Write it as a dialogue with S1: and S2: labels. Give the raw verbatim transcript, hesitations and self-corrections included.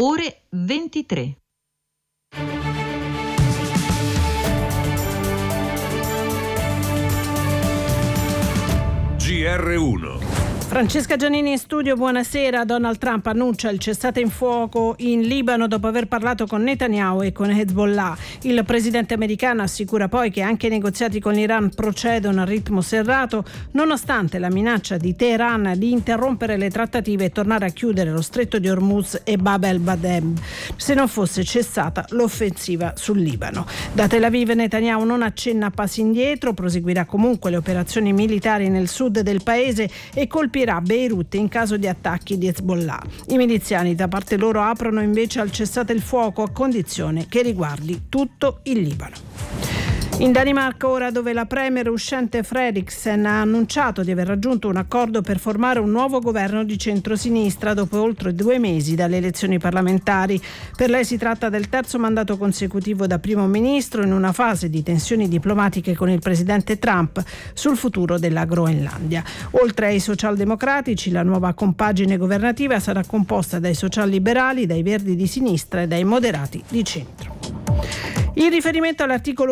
S1: ore ventitré.
S2: G R uno.
S3: Francesca Giannini in studio, buonasera. Donald Trump annuncia il cessate il fuoco in Libano dopo aver parlato con Netanyahu e con Hezbollah. Il presidente americano assicura poi che anche i negoziati con l'Iran procedono a ritmo serrato, nonostante la minaccia di Teheran di interrompere le trattative e tornare a chiudere lo stretto di Hormuz e Bab el-Mandeb se non fosse cessata l'offensiva sul Libano. Da Tel Aviv Netanyahu non accenna passi indietro, proseguirà comunque le operazioni militari nel sud del paese e colpirà Beirut in caso di attacchi di Hezbollah. I miliziani da parte loro aprono invece al cessate il fuoco a condizione che riguardi tutto il Libano. In Danimarca ora, dove la premier uscente Frederiksen ha annunciato di aver raggiunto un accordo per formare un nuovo governo di centrosinistra dopo oltre due mesi dalle elezioni parlamentari. Per lei si tratta del terzo mandato consecutivo da primo ministro in una fase di tensioni diplomatiche con il presidente Trump sul futuro della Groenlandia. Oltre ai socialdemocratici, la nuova compagine governativa sarà composta dai socialliberali, dai verdi di sinistra e dai moderati di centro. In riferimento all'articolo